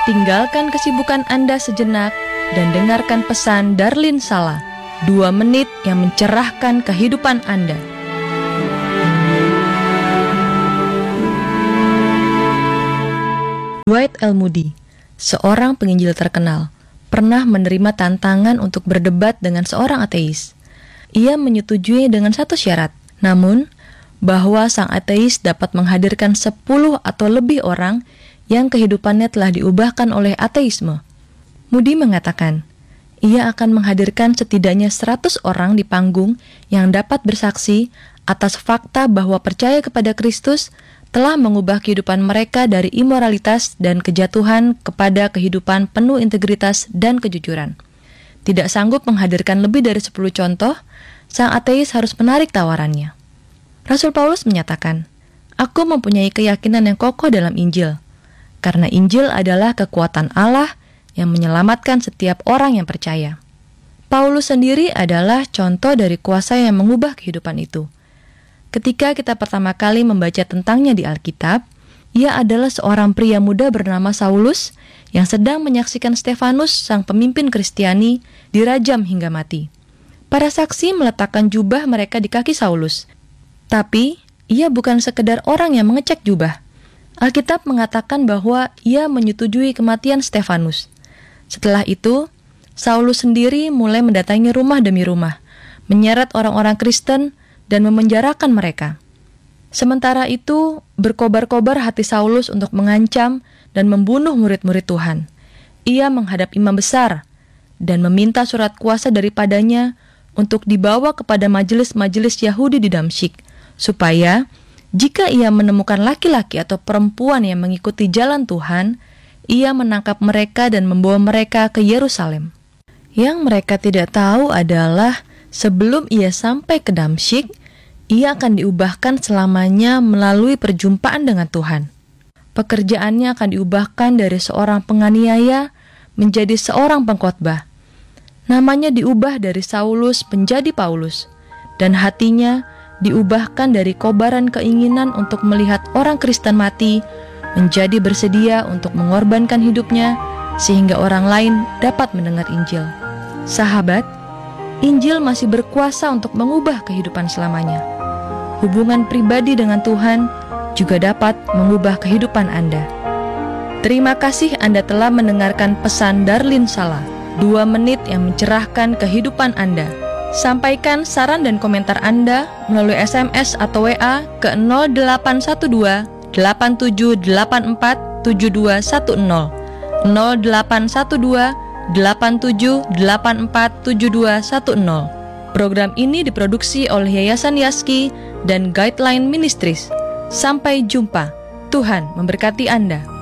tinggalkan kesibukan Anda sejenak dan dengarkan pesan Darlin Sala, 2 menit yang mencerahkan kehidupan Anda. Dwight L. Moody, seorang penginjil terkenal, pernah menerima tantangan untuk berdebat dengan seorang ateis. Ia menyetujui dengan satu syarat, namun bahwa sang ateis dapat menghadirkan 10 atau lebih orang yang kehidupannya telah diubahkan oleh ateisme. Moody mengatakan, ia akan menghadirkan setidaknya 100 orang di panggung yang dapat bersaksi atas fakta bahwa percaya kepada Kristus telah mengubah kehidupan mereka dari imoralitas dan kejatuhan kepada kehidupan penuh integritas dan kejujuran. Tidak sanggup menghadirkan lebih dari 10 contoh, sang ateis harus menarik tawarannya. Rasul Paulus menyatakan, "Aku mempunyai keyakinan yang kokoh dalam Injil, karena Injil adalah kekuatan Allah yang menyelamatkan setiap orang yang percaya." Paulus sendiri adalah contoh dari kuasa yang mengubah kehidupan itu. Ketika kita pertama kali membaca tentangnya di Alkitab, ia adalah seorang pria muda bernama Saulus yang sedang menyaksikan Stefanus, sang pemimpin Kristiani, dirajam hingga mati. Para saksi meletakkan jubah mereka di kaki Saulus, tapi ia bukan sekedar orang yang mengecek jubah. Alkitab mengatakan bahwa ia menyetujui kematian Stefanus. Setelah itu, Saulus sendiri mulai mendatangi rumah demi rumah, menyeret orang-orang Kristen dan memenjarakan mereka. Sementara itu, berkobar-kobar hati Saulus untuk mengancam dan membunuh murid-murid Tuhan. Ia menghadap imam besar dan meminta surat kuasa daripadanya untuk dibawa kepada majelis-majelis Yahudi di Damsyik, supaya jika ia menemukan laki-laki atau perempuan yang mengikuti jalan Tuhan, ia menangkap mereka dan membawa mereka ke Yerusalem. Yang mereka tidak tahu adalah sebelum ia sampai ke Damsyik, ia akan diubahkan selamanya melalui perjumpaan dengan Tuhan. Pekerjaannya akan diubahkan dari seorang penganiaya menjadi seorang pengkhotbah. Namanya diubah dari Saulus menjadi Paulus, dan hatinya diubahkan dari kobaran keinginan untuk melihat orang Kristen mati menjadi bersedia untuk mengorbankan hidupnya sehingga orang lain dapat mendengar Injil. Sahabat, Injil masih berkuasa untuk mengubah kehidupan selamanya. Hubungan pribadi dengan Tuhan juga dapat mengubah kehidupan Anda. Terima kasih Anda telah mendengarkan pesan Darlin Sala, 2 menit yang mencerahkan kehidupan Anda. Sampaikan saran dan komentar Anda melalui SMS atau WA ke 0812 8784 7210, 0812 8784 7210. Program ini diproduksi oleh Yayasan Yaski dan Guideline Ministries. Sampai jumpa. Tuhan memberkati Anda.